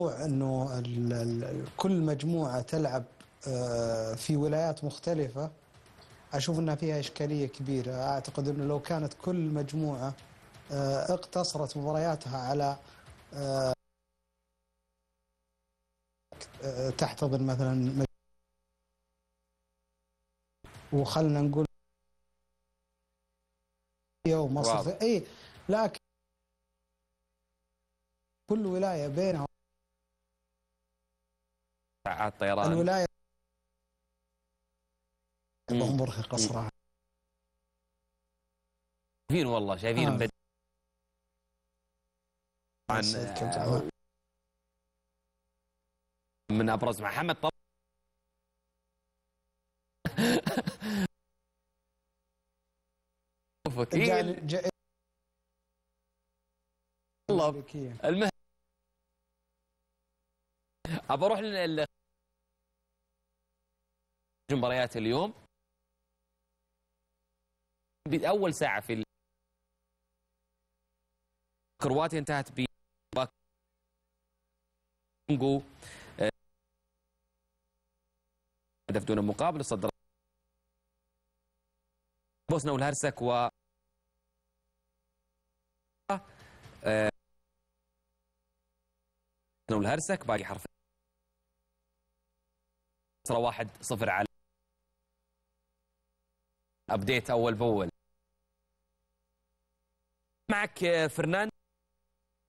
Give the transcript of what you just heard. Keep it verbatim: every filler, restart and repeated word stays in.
انه ال- ال- كل مجموعه تلعب آه، في ولايات مختلفه. اشوف انها فيها اشكاليه كبيره. اعتقد انه لو كانت كل مجموعه آه، اقتصرت مبارياتها على آه، تحتضن مثلا مج- وخلنا نقول ومصر واضح. في اي، لكن كل ولايه بينها ساعات طيران. الولايه امم مرهقه صراحه. شايفين والله شايفين آه. مبدع عن يسعدك عبد الرحمن. من ابرز محمد طب وكيل جا- والله المه ابى اروح لمباريات اليوم. باول ساعه في كرواتيا انتهت ب كونغو هدف دون مقابل. صدر بوسنا والهرسك و والهرسك باقي حرف واحد صفر على ابديت اول باول. معك فرناندو.